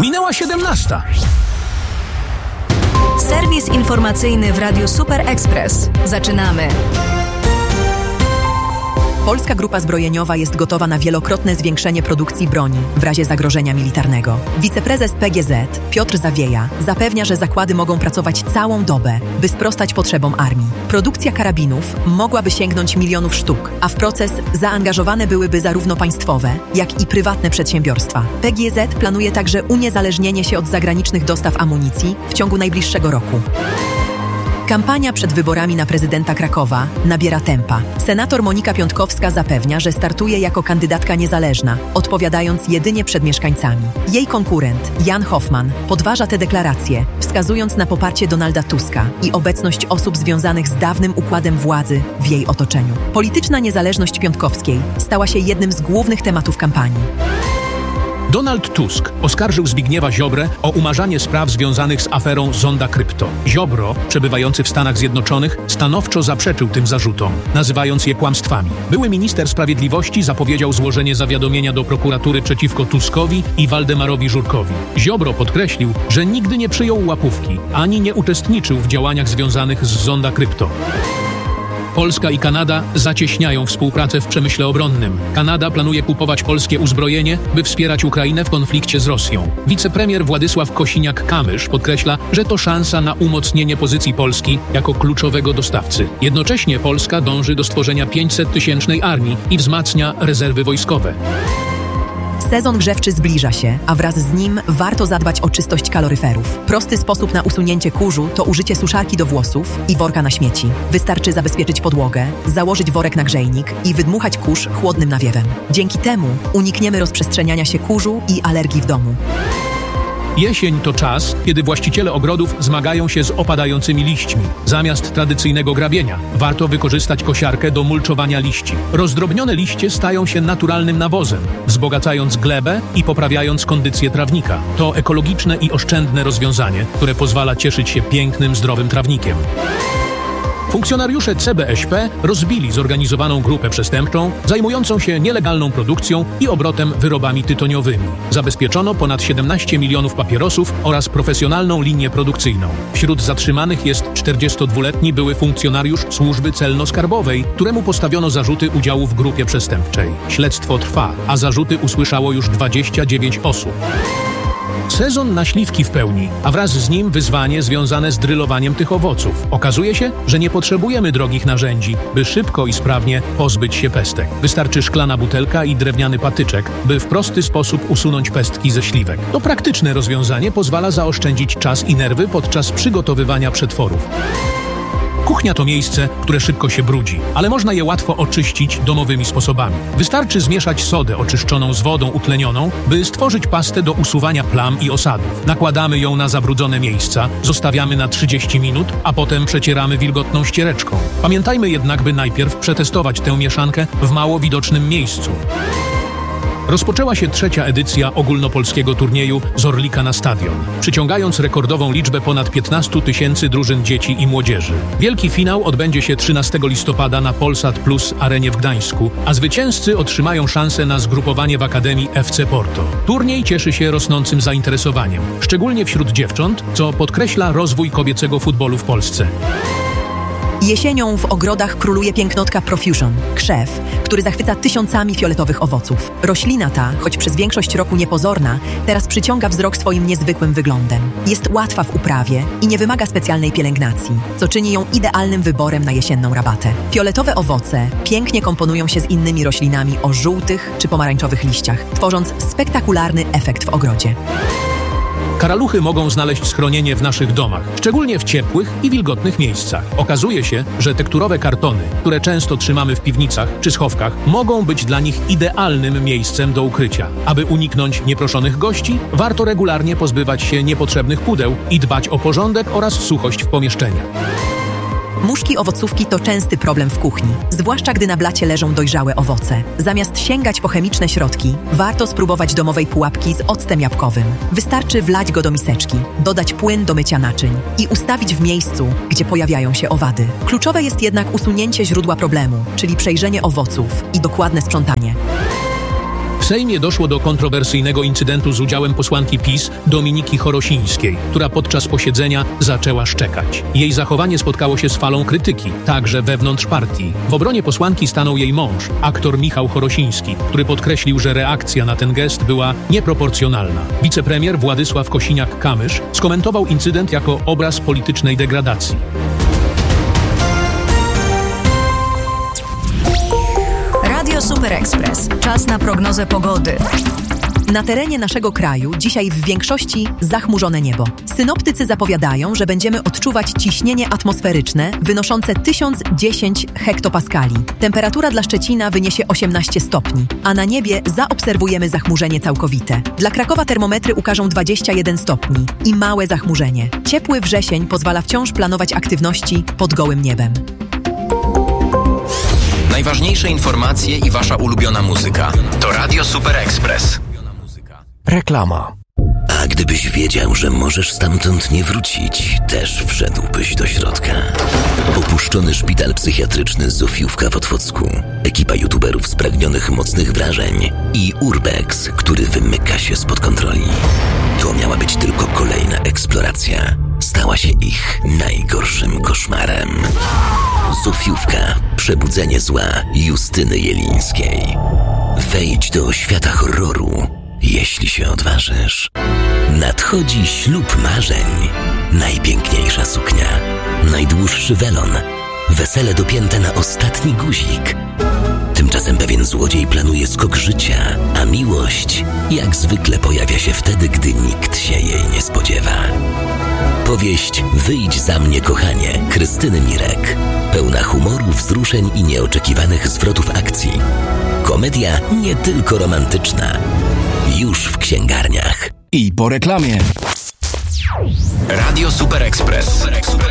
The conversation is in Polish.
Minęła 17. Serwis informacyjny w Radiu Super Express. Zaczynamy. Polska Grupa Zbrojeniowa jest gotowa na wielokrotne zwiększenie produkcji broni w razie zagrożenia militarnego. Wiceprezes PGZ Piotr Zawieja zapewnia, że zakłady mogą pracować całą dobę, by sprostać potrzebom armii. Produkcja karabinów mogłaby sięgnąć milionów sztuk, a w proces zaangażowane byłyby zarówno państwowe, jak i prywatne przedsiębiorstwa. PGZ planuje także uniezależnienie się od zagranicznych dostaw amunicji w ciągu najbliższego roku. Kampania przed wyborami na prezydenta Krakowa nabiera tempa. Senator Monika Piątkowska zapewnia, że startuje jako kandydatka niezależna, odpowiadając jedynie przed mieszkańcami. Jej konkurent, Jan Hoffman, podważa te deklaracje, wskazując na poparcie Donalda Tuska i obecność osób związanych z dawnym układem władzy w jej otoczeniu. Polityczna niezależność Piątkowskiej stała się jednym z głównych tematów kampanii. Donald Tusk oskarżył Zbigniewa Ziobrę o umarzanie spraw związanych z aferą Zonda Krypto. Ziobro, przebywający w Stanach Zjednoczonych, stanowczo zaprzeczył tym zarzutom, nazywając je kłamstwami. Były minister sprawiedliwości zapowiedział złożenie zawiadomienia do prokuratury przeciwko Tuskowi i Waldemarowi Żurkowi. Ziobro podkreślił, że nigdy nie przyjął łapówki, ani nie uczestniczył w działaniach związanych z Zonda Krypto. Polska i Kanada zacieśniają współpracę w przemyśle obronnym. Kanada planuje kupować polskie uzbrojenie, by wspierać Ukrainę w konflikcie z Rosją. Wicepremier Władysław Kosiniak-Kamysz podkreśla, że to szansa na umocnienie pozycji Polski jako kluczowego dostawcy. Jednocześnie Polska dąży do stworzenia 500-tysięcznej armii i wzmacnia rezerwy wojskowe. Sezon grzewczy zbliża się, a wraz z nim warto zadbać o czystość kaloryferów. Prosty sposób na usunięcie kurzu to użycie suszarki do włosów i worka na śmieci. Wystarczy zabezpieczyć podłogę, założyć worek na grzejnik i wydmuchać kurz chłodnym nawiewem. Dzięki temu unikniemy rozprzestrzeniania się kurzu i alergii w domu. Jesień to czas, kiedy właściciele ogrodów zmagają się z opadającymi liśćmi. Zamiast tradycyjnego grabienia, warto wykorzystać kosiarkę do mulczowania liści. Rozdrobnione liście stają się naturalnym nawozem, wzbogacając glebę i poprawiając kondycję trawnika. To ekologiczne i oszczędne rozwiązanie, które pozwala cieszyć się pięknym, zdrowym trawnikiem. Funkcjonariusze CBŚP rozbili zorganizowaną grupę przestępczą zajmującą się nielegalną produkcją i obrotem wyrobami tytoniowymi. Zabezpieczono ponad 17 milionów papierosów oraz profesjonalną linię produkcyjną. Wśród zatrzymanych jest 42-letni były funkcjonariusz służby celno-skarbowej, któremu postawiono zarzuty udziału w grupie przestępczej. Śledztwo trwa, a zarzuty usłyszało już 29 osób. Sezon na śliwki w pełni, a wraz z nim wyzwanie związane z drylowaniem tych owoców. Okazuje się, że nie potrzebujemy drogich narzędzi, by szybko i sprawnie pozbyć się pestek. Wystarczy szklana butelka i drewniany patyczek, by w prosty sposób usunąć pestki ze śliwek. To praktyczne rozwiązanie pozwala zaoszczędzić czas i nerwy podczas przygotowywania przetworów. Kuchnia to miejsce, które szybko się brudzi, ale można je łatwo oczyścić domowymi sposobami. Wystarczy zmieszać sodę oczyszczoną z wodą utlenioną, by stworzyć pastę do usuwania plam i osadów. Nakładamy ją na zabrudzone miejsca, zostawiamy na 30 minut, a potem przecieramy wilgotną ściereczką. Pamiętajmy jednak, by najpierw przetestować tę mieszankę w mało widocznym miejscu. Rozpoczęła się 3. edycja ogólnopolskiego turnieju z Orlika na stadion, przyciągając rekordową liczbę ponad 15 000 drużyn dzieci i młodzieży. Wielki finał odbędzie się 13 listopada na Polsat Plus arenie w Gdańsku, a zwycięzcy otrzymają szansę na zgrupowanie w Akademii FC Porto. Turniej cieszy się rosnącym zainteresowaniem, szczególnie wśród dziewcząt, co podkreśla rozwój kobiecego futbolu w Polsce. Jesienią w ogrodach króluje pięknotka Profusion, krzew, który zachwyca tysiącami fioletowych owoców. Roślina ta, choć przez większość roku niepozorna, teraz przyciąga wzrok swoim niezwykłym wyglądem. Jest łatwa w uprawie i nie wymaga specjalnej pielęgnacji, co czyni ją idealnym wyborem na jesienną rabatę. Fioletowe owoce pięknie komponują się z innymi roślinami o żółtych czy pomarańczowych liściach, tworząc spektakularny efekt w ogrodzie. Karaluchy mogą znaleźć schronienie w naszych domach, szczególnie w ciepłych i wilgotnych miejscach. Okazuje się, że tekturowe kartony, które często trzymamy w piwnicach czy schowkach, mogą być dla nich idealnym miejscem do ukrycia. Aby uniknąć nieproszonych gości, warto regularnie pozbywać się niepotrzebnych pudeł i dbać o porządek oraz suchość w pomieszczeniach. Muszki owocówki to częsty problem w kuchni, zwłaszcza gdy na blacie leżą dojrzałe owoce. Zamiast sięgać po chemiczne środki, warto spróbować domowej pułapki z octem jabłkowym. Wystarczy wlać go do miseczki, dodać płyn do mycia naczyń i ustawić w miejscu, gdzie pojawiają się owady. Kluczowe jest jednak usunięcie źródła problemu, czyli przejrzenie owoców i dokładne sprzątanie. W Sejmie doszło do kontrowersyjnego incydentu z udziałem posłanki PiS Dominiki Chorosińskiej, która podczas posiedzenia zaczęła szczekać. Jej zachowanie spotkało się z falą krytyki, także wewnątrz partii. W obronie posłanki stanął jej mąż, aktor Michał Chorosiński, który podkreślił, że reakcja na ten gest była nieproporcjonalna. Wicepremier Władysław Kosiniak-Kamysz skomentował incydent jako obraz politycznej degradacji. Radio Super Express. Czas na prognozę pogody. Na terenie naszego kraju dzisiaj w większości zachmurzone niebo. Synoptycy zapowiadają, że będziemy odczuwać ciśnienie atmosferyczne wynoszące 1010 hektopaskali. Temperatura dla Szczecina wyniesie 18 stopni, a na niebie zaobserwujemy zachmurzenie całkowite. Dla Krakowa termometry ukażą 21 stopni i małe zachmurzenie. Ciepły wrzesień pozwala wciąż planować aktywności pod gołym niebem. Najważniejsze informacje i wasza ulubiona muzyka to Radio Super Express. Reklama. A gdybyś wiedział, że możesz stamtąd nie wrócić, też wszedłbyś do środka. Opuszczony szpital psychiatryczny Zofiówka w Otwocku, ekipa youtuberów spragnionych mocnych wrażeń i Urbex, który wymyka się spod kontroli. To miała być tylko kolejna eksploracja. Stała się ich najgorszym koszmarem. Zofiówka. Przebudzenie zła Justyny Jelińskiej. Wejdź do świata horroru, jeśli się odważysz. Nadchodzi ślub marzeń. Najpiękniejsza suknia. Najdłuższy welon. Wesele dopięte na ostatni guzik. Tymczasem pewien złodziej planuje skok życia, a miłość jak zwykle pojawia się wtedy, gdy nikt się jej nie spodziewa. Powieść Wyjdź za mnie, kochanie Krystyny Mirek. Pełna humoru, wzruszeń i nieoczekiwanych zwrotów akcji. Komedia nie tylko romantyczna. Już w księgarniach. I po reklamie. Radio Super Express.